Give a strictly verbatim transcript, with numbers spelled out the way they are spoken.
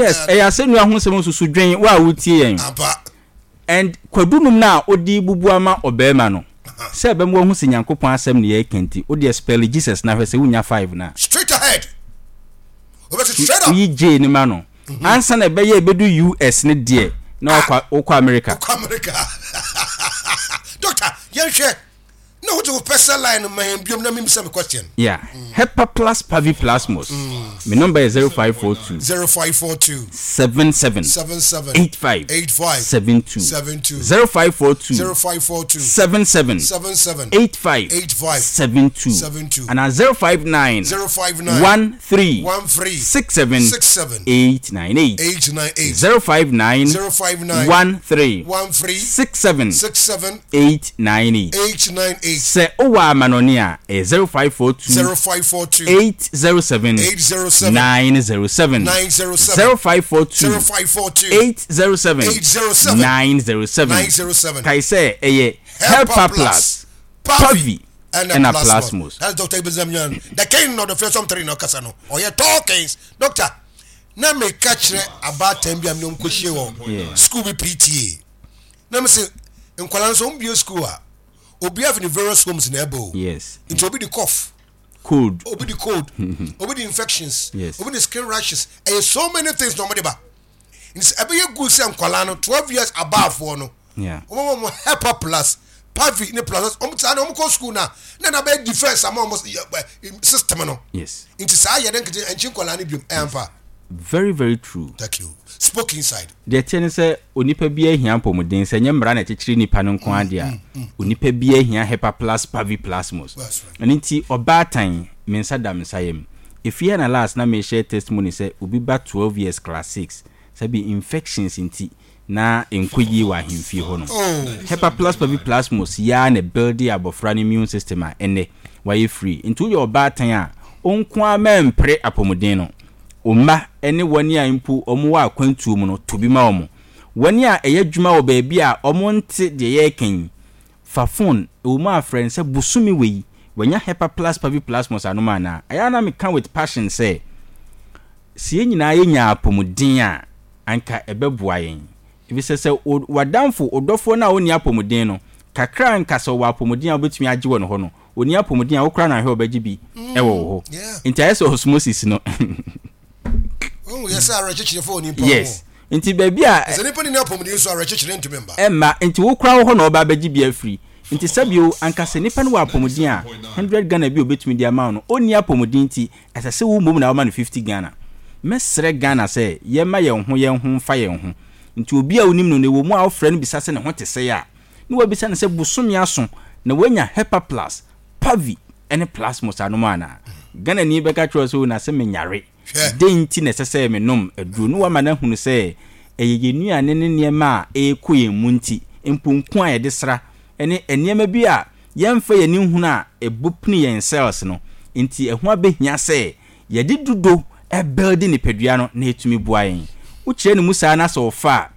yes e ya se nua ho sem susu dwen wa wutie yen and kwadunum na odi bubuama obema no se be mo hu se Nyankopon asem ne ye kenti odi spell Jesus na hwese wunya five na straight ahead over straight up yi je ni ma no ansa na be ye bedu U S ne de na okwa okwa America okwa America doctor yenhwe no what to personal line my biom na me some question yeah mm. Hepa plus Paviplasmos mm. My number is zero five four two zero five four two seven seven seven seven eight five eight five seven two seven two zero five four two zero five four two seven seven seven seven eight five eight five seven two seven two and at zero five nine zero five nine one three one three six seven six seven eight nine eight eight nine eight zero five nine zero five nine one three one three six seven six seven eight nine eight eight nine eight se owa manonia e zero five four two zero five four two eight zero seven eight zero seven nine zero seven nine zero seven zero five four two zero five four two eight zero seven eight zero seven nine zero seven nine zero seven kai say eye Hepa plus Pavi and a Plasmos. That's Doctor Ibezamyan. The king of the first something no kasano. Oh yeah, talkings. Doctor, na me catch about ten biam no kwhie wo. School be pretty. Na me say nkwala so mbio school a obi have the various homes in ebo. Yes. It obi the cough. Cold. Obi the cold. Obi the infections. Yes. Obi the skin rashes. And so many things normally ba. It's ebe ye good say nkwala no twelve years above for no. Yeah. Omo Hepa plus Pavi ne plus omo tsa na omo ko school na na na be defense am almost system no. Yes. Into sa ye den kete enchin kola ne biom empa. Very very true. Thank you. Spoke inside. The ten say onipa bia hia pomuden say nyemra na chechiri nipa no nko ade a onipa bia hia Hepa plus Paviplasmos. And nti obatan mensa dam sayem. If you na last na me share testimony say obi ba twelve years class six say be infections nti na enkoyi wa himfi ho no. Hepa plus Paviplasmos ya na build abofra immune system a ene why free into your batan a onko amempre apomuden no. Oma ene wani a impu omo wa kwantu mu no tobi ma omo wani a eye dwuma wo ba bia omo nte de ye ken fa phone o ma friend say busumi we wanya Hepa plus Paviplasmos anoma na aya na me kan with passion say sie nyina ye nya apomuden a anka ebeboa yen ebi se se wadamfo odofo na oni apomuden no kakra anka so wa apomuden a obetumi age wo no ho no oni apomuden a wokra na hwe obaji bi ewo ho nti ayeso osmosis no. Oh yes, I register for ni. Yes. Nti baby a is any pony na pomudi so register into member. Emma nti wo kra wo ho na oba baji bia free. Nti sabio anka se nipa no wa pomudi a one hundred Ghana bi obetumi dia ma no oni apomudi nti asase wo mom na wo ma no fifty Ghana. Mesre Ghana se ye ma ye ho ye ho fa ye ho. Nti obi a onim no ne wo mu a ofra no bisa se ne ho tese ya. Ne wo bisa ne se busumi aso na wanya Hepa plus Pavi ene Plasmos anoma na. Ghana ni beka tro so na se menyare. Denti necessary me nom aduru no wa na hunu se eyeye nuane ne niema e koye munti empunku a ye desra ene eniema bi a yemfa ye ni hunu a ebupni yen cells no enti eho abehia se ye de dudo e build ni pedua no na etumi bua yen wo kire ne musa na so fa